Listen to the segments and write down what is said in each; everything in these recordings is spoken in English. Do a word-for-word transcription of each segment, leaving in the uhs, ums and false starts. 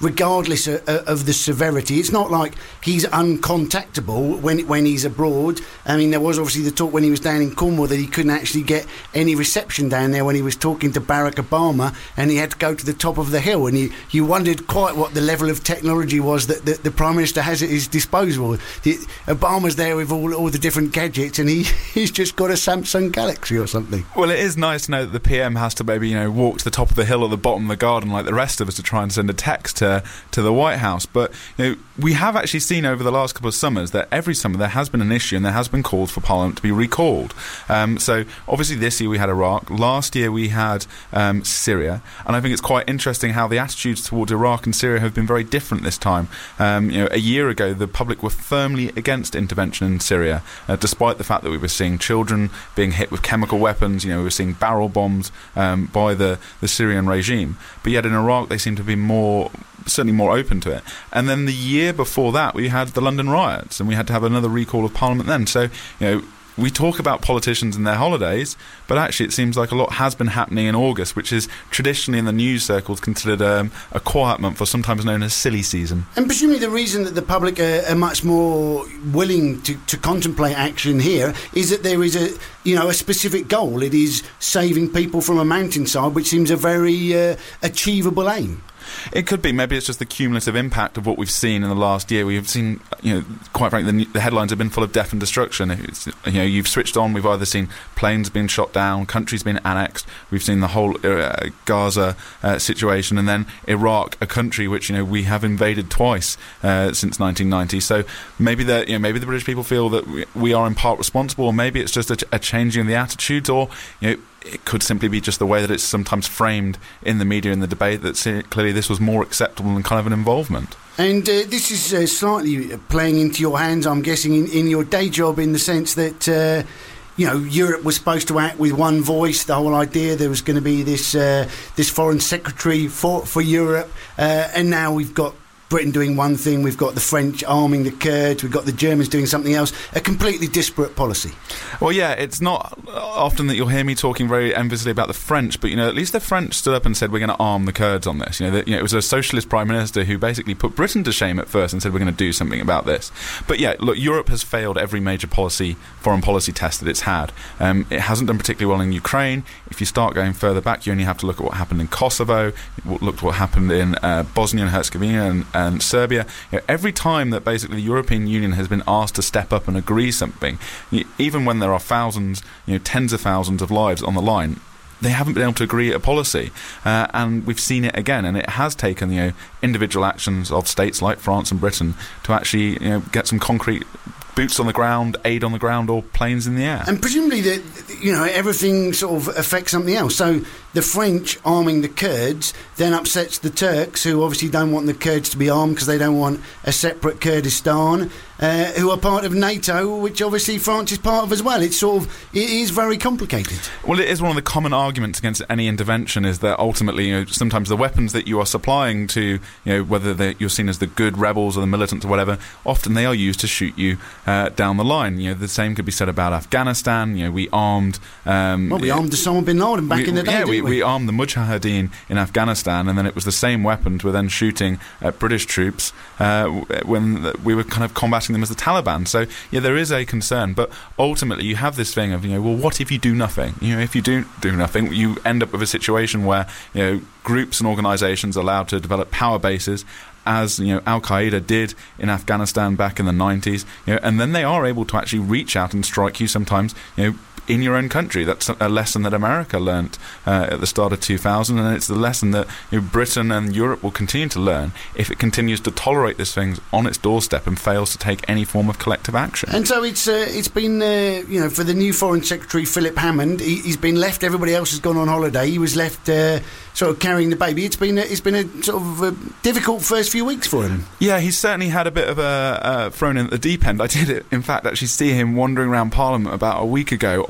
regardless of, of the severity. It's not like he's uncontactable when when he's abroad. I mean, there was obviously the talk when he was down in Cornwall that he couldn't actually get any reception down there when he was talking to Barack Obama, and he had to go to the top of the hill, and you, you wondered quite what the level of technology was that the, the Prime Minister has at his disposal. The, Obama's there with all, all the different gadgets, and he, he's just got a Samsung Galaxy or something. Well, it is nice to know that the P M has to maybe, you know, walk to the top of the hill or the bottom of the garden like the rest of us to try and send a text to, to the White House. But, you know, we have actually seen over the last couple of summers that every summer there has been an issue and there has been calls for Parliament to be recalled. Um, so, obviously this year we had Iraq. Last year we had um, Syria. And I think it's quite interesting how the attitudes towards Iraq and Syria have been very different this time. Um, you know, a year ago the public were firmly against intervention in Syria, uh, despite the fact that we were seeing children being hit with chemical weapons. You know, we were seeing barrel bombs um, by the, the Syrian regime. But yet in Iraq they seem to be more... certainly more open to it. And then the year before that we had the London riots, and we had to have another recall of Parliament then. So, you know, we talk about politicians and their holidays, but actually it seems like a lot has been happening in August, which is traditionally in the news circles considered um, a quiet month, or sometimes known as silly season. And presumably the reason that the public are, are much more willing to, to contemplate action here is that there is a, you know, a specific goal. It is saving people from a mountainside, which seems a very uh, achievable aim. It could be. Maybe it's just the cumulative impact of what we've seen in the last year. We've seen, you know, quite frankly, the, the headlines have been full of death and destruction. It's, you know, you've switched on. We've either seen planes being shot down, countries being annexed. We've seen the whole uh, Gaza uh, situation, and then Iraq, a country which, you know, we have invaded twice uh, since nineteen ninety. So maybe the, you know, maybe the British people feel that we, we are in part responsible, or maybe it's just a, a changing of the attitudes, or, you know, it could simply be just the way that it's sometimes framed in the media, in the debate, that clearly this was more acceptable than kind of an involvement. And uh, this is uh, slightly playing into your hands, I'm guessing, in, in your day job, in the sense that, uh, you know, Europe was supposed to act with one voice. The whole idea there was going to be this uh, this foreign secretary for, for Europe, uh, and now we've got Britain doing one thing, we've got the French arming the Kurds, we've got the Germans doing something else, a completely disparate policy. Well, yeah, it's not often that you'll hear me talking very emphatically about the French, but, you know, at least the French stood up and said, we're going to arm the Kurds on this. You know, that, you know, it was a socialist prime minister who basically put Britain to shame at first and said, we're going to do something about this. But yeah, look, Europe has failed every major policy, foreign policy test that it's had. Um, it hasn't done particularly well in Ukraine. If you start going further back, you only have to look at what happened in Kosovo, look at what happened in uh, Bosnia and Herzegovina and, and Serbia. You know, every time that basically the European Union has been asked to step up and agree something, you, even when there are thousands, you know, tens of thousands of lives on the line, they haven't been able to agree a policy, uh, and we've seen it again. And it has taken, you know, individual actions of states like France and Britain to actually, you know, get some concrete boots on the ground, aid on the ground, or planes in the air. And presumably, that, you know, everything sort of affects something else. So the French arming the Kurds then upsets the Turks, who obviously don't want the Kurds to be armed because they don't want a separate Kurdistan, uh, who are part of NATO, which obviously France is part of as well. It's sort of, it is very complicated. Well, it is one of the common arguments against any intervention, is that ultimately, you know, sometimes the weapons that you are supplying to, you know, whether you're seen as the good rebels or the militants or whatever, often they are used to shoot you uh, down the line. You know, the same could be said about Afghanistan. You know, we armed... Um, well, we armed Osama bin Laden back we, in the day, yeah, didn't we, we? we armed the Mujahideen in Afghanistan, and then it was the same weapons were then shooting at British troops uh, when we were kind of combating them as the Taliban. So, yeah, there is a concern, but ultimately you have this thing of, you know, well, what if you do nothing? You know, if you do do nothing, you end up with a situation where, you know, groups and organisations are allowed to develop power bases, as, you know, Al-Qaeda did in Afghanistan back in the nineties, you know, and then they are able to actually reach out and strike you sometimes, you know, in your own country. That's a lesson that America learnt uh, at the start of two thousand, and it's the lesson that, you know, Britain and Europe will continue to learn if it continues to tolerate these things on its doorstep and fails to take any form of collective action. And so it's uh, it's been, uh, you know, for the new Foreign Secretary, Philip Hammond, he, he's been left, everybody else has gone on holiday, he was left uh, sort of carrying the baby. It's been a, it's been a sort of a difficult first few weeks for him. Yeah, he's certainly had a bit of a uh, thrown in at the deep end. I did, in fact, actually see him wandering around Parliament about a week ago on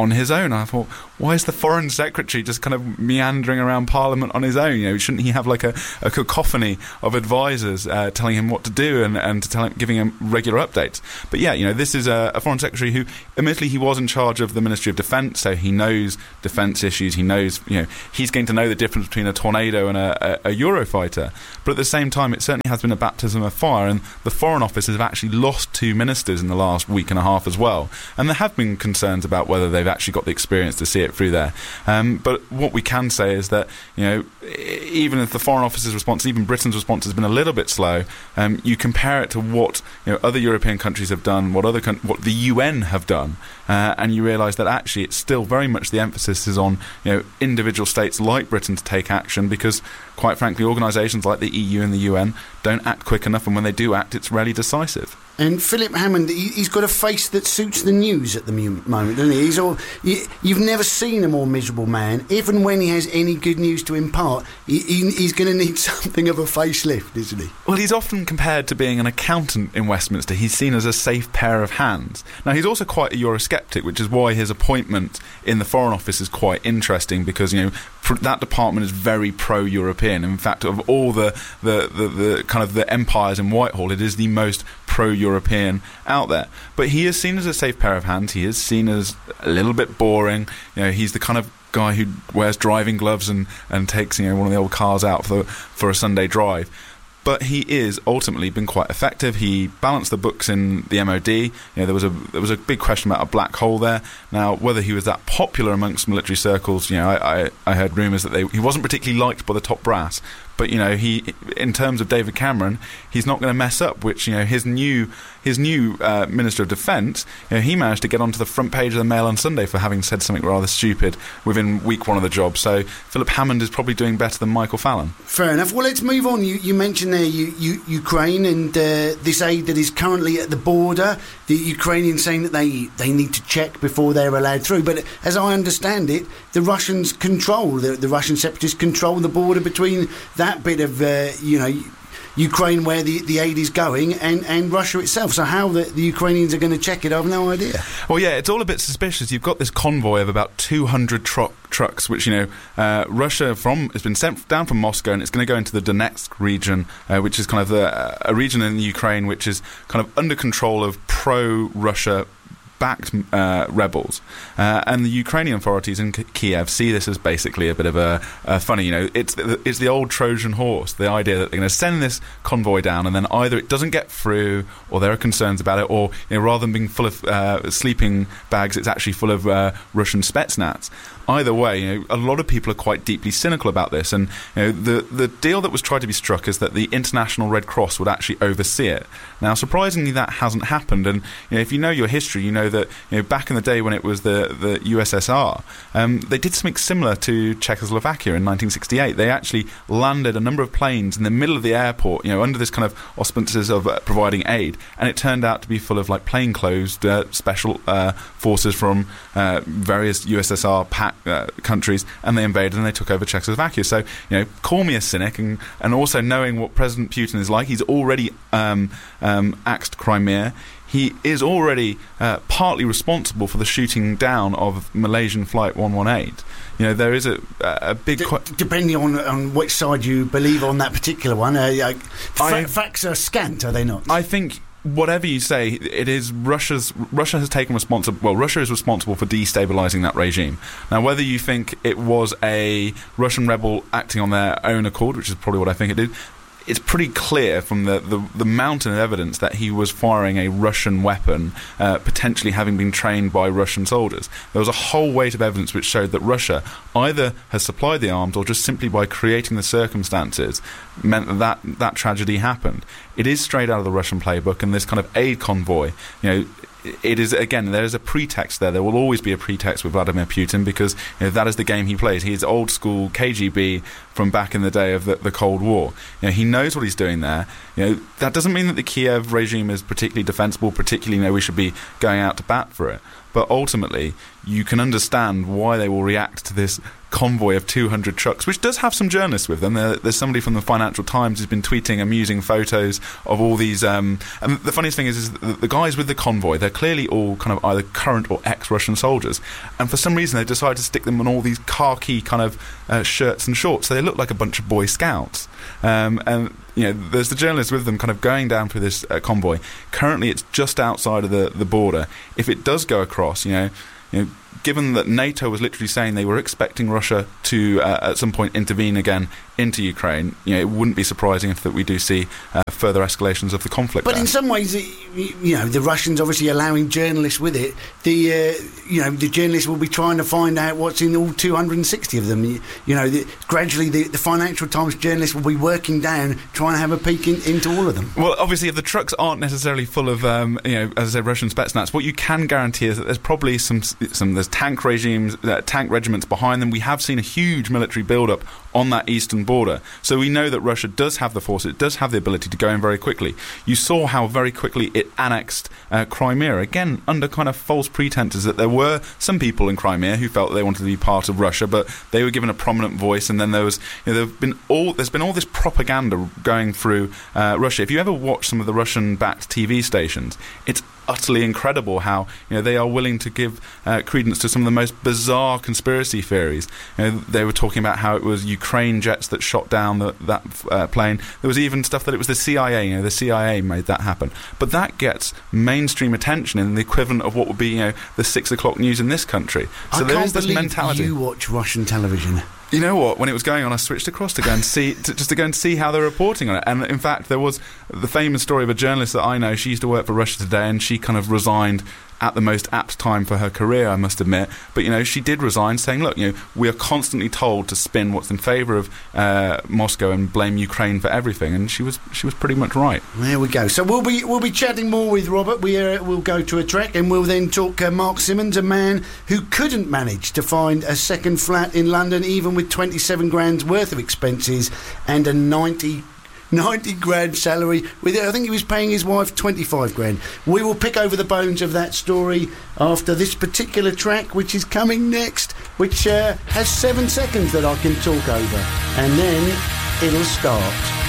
on his own. I thought, why is the Foreign Secretary just kind of meandering around Parliament on his own? You know, shouldn't he have like a, a cacophony of advisors uh, telling him what to do and, and to tell him, giving him regular updates? But yeah, you know, this is a, a Foreign Secretary who, admittedly, he was in charge of the Ministry of Defence, so he knows defence issues. He knows, you know, he's going to know the difference between a Tornado and a, a, a Eurofighter. But at the same time, it certainly has been a baptism of fire, and the Foreign Office have actually lost two ministers in the last week and a half as well. And there have been concerns about whether they've actually got the experience to see it through there. Um, but what we can say is that, you know, even if the Foreign Office's response, even Britain's response has been a little bit slow, um, you compare it to what, you know, other European countries have done, what other con- what the U N have done, uh, and you realise that actually it's still very much the emphasis is on, you know, individual states like Britain to take action, because quite frankly, organisations like the E U and the U N don't act quick enough, and when they do act, it's rarely decisive. And Philip Hammond, he, he's got a face that suits the news at the moment, doesn't he? He's all, you, you've never seen a more miserable man. Even when he has any good news to impart, he, he, he's going to need something of a facelift, isn't he? Well, he's often compared to being an accountant in Westminster. He's seen as a safe pair of hands. Now, he's also quite a Eurosceptic, which is why his appointment in the Foreign Office is quite interesting, because, you know, that department is very pro-European. In fact, of all the, the, the, the kind of the empires in Whitehall, it is the most pro-European out there. But he is seen as a safe pair of hands. He is seen as a little bit boring. You know, he's the kind of guy who wears driving gloves and, and takes, you know, one of the old cars out for for a Sunday drive. But he is ultimately been quite effective. He balanced the books in the M O D. You know, there was a there was a big question about a black hole there. Now, whether he was that popular amongst military circles, you know, I I, I heard rumours that they, he wasn't particularly liked by the top brass. But, you know, he, in terms of David Cameron, he's not going to mess up, which, you know, his new his new uh, Minister of Defence, you know, he managed to get onto the front page of the Mail on Sunday for having said something rather stupid within week one of the job. So Philip Hammond is probably doing better than Michael Fallon. Fair enough. Well, let's move on. You, you mentioned there you, you, Ukraine and uh, this aid that is currently at the border, the Ukrainians saying that they, they need to check before they're allowed through. But as I understand it, the Russians control, the, the Russian separatists control the border between that bit of, uh, you know, Ukraine where the, the aid is going and, and Russia itself. So how the, the Ukrainians are going to check it, I have no idea. Well, yeah, it's all a bit suspicious. You've got this convoy of about two hundred tro- trucks, which, you know, uh, Russia from has been sent down from Moscow, and it's going to go into the Donetsk region, uh, which is kind of the, uh, a region in the Ukraine which is kind of under control of pro-Russia backed uh, rebels, uh, and the Ukrainian authorities in K- Kiev see this as basically a bit of a, a funny, you know, it's the, it's the old Trojan horse, the idea that they're going to send this convoy down, and then either it doesn't get through, or there are concerns about it, or, you know, rather than being full of uh, sleeping bags, it's actually full of uh, Russian Spetsnaz. Either way, you know, a lot of people are quite deeply cynical about this, and, you know, the the deal that was tried to be struck is that the International Red Cross would actually oversee it. Now, surprisingly, that hasn't happened, and, you know, if you know your history, you know that, you know, back in the day when it was the the U S S R, um, they did something similar to Czechoslovakia in nineteen sixty-eight. They actually landed a number of planes in the middle of the airport, you know, under this kind of auspices of uh, providing aid, and it turned out to be full of like plainclothes uh, special uh, forces from uh, various U S S R pack Uh, countries, and they invaded and they took over Czechoslovakia. So, you know, call me a cynic, and, and also knowing what President Putin is like, he's already um, um, axed Crimea. He is already uh, partly responsible for the shooting down of Malaysian Flight one one eight. You know, there is a, a big... D- qu- depending on, on which side you believe on that particular one, uh, uh, fa- I, facts are scant, are they not? I think... Whatever you say, it is Russia's. Russia has taken responsible. Well, Russia is responsible for destabilising that regime. Now, whether you think it was a Russian rebel acting on their own accord, which is probably what I think it did, it's pretty clear from the, the, the mountain of evidence that he was firing a Russian weapon, uh, potentially having been trained by Russian soldiers. There was a whole weight of evidence which showed that Russia either has supplied the arms, or just simply by creating the circumstances meant that that, that tragedy happened. It is straight out of the Russian playbook, and this kind of aid convoy, you know, it is, again, there is a pretext there. There will always be a pretext with Vladimir Putin, because, you know, that is the game he plays. He is old school K G B from back in the day of the, the Cold War. You know, he knows what he's doing there. You know, that doesn't mean that the Kiev regime is particularly defensible, particularly, you know, we should be going out to bat for it. but ultimately you can understand why they will react to this convoy of two hundred trucks, which does have some journalists with them. There, there's somebody from the Financial Times who's been tweeting amusing photos of all these. Um, and the funniest thing is, is the, the guys with the convoy, they're clearly all kind of either current or ex-Russian soldiers. And for some reason, they decided to stick them on all these khaki kind of uh, shirts and shorts. So they look like a bunch of Boy Scouts. Um, and you know, there's the journalists with them kind of going down through this uh, convoy. Currently, it's just outside of the, the border. If it does go across, you know, you know, given that NATO was literally saying they were expecting Russia to uh, at some point intervene again into Ukraine, you know, it wouldn't be surprising if that we do see uh, further escalations of the conflict. But there. in some ways, you know, the Russians obviously allowing journalists with it. The uh, you know the journalists will be trying to find out what's in all two hundred sixty of them. You, you know, the, gradually the, the Financial Times journalists will be working down, trying to have a peek in, into all of them. Well, obviously, if the trucks aren't necessarily full of, um, you know, as I said, Russian Spetsnaz, what you can guarantee is that there's probably some some there's tank regimes, uh, tank regiments behind them. We have seen a huge military build-up on that eastern border, so we know that Russia does have the force, it does have the ability to go in very quickly. You saw how very quickly it annexed uh, Crimea, again under kind of false pretenses that there were some people in Crimea who felt that they wanted to be part of Russia, but they were given a prominent voice. And then there was, you know, there've been all there's been all this propaganda going through uh, Russia. If you ever watch some of the Russian-backed T V stations, it's utterly incredible how, you know, they are willing to give uh, credence to some of the most bizarre conspiracy theories. You know, they were talking about how it was Ukraine jets that shot down the, that uh, plane. There was even stuff that it was the C I A. You know, the C I A made that happen. But that gets mainstream attention in the equivalent of what would be, you know, the six o'clock news in this country. So I there can't is this believe mentality. You watch Russian television. You know what? When it was going on, I switched across to go and see, to, just to go and see how they're reporting on it. And in fact, there was the famous story of a journalist that I know. She used to work for Russia Today, and she kind of resigned at the most apt time for her career, I must admit. But, you know, she did resign, saying, look, you know, we are constantly told to spin what's in favour of uh, Moscow and blame Ukraine for everything. And she was she was pretty much right. There we go. So we'll be we'll be chatting more with Robert. We uh, we'll go to a track, and we'll then talk uh, Mark Simmons, a man who couldn't manage to find a second flat in London, even with twenty-seven grand's worth of expenses and a ninety grand salary. With it, I think he was paying his wife twenty-five grand. We will pick over the bones of that story after this particular track, which is coming next, which uh, has seven seconds that I can talk over, and then it'll start.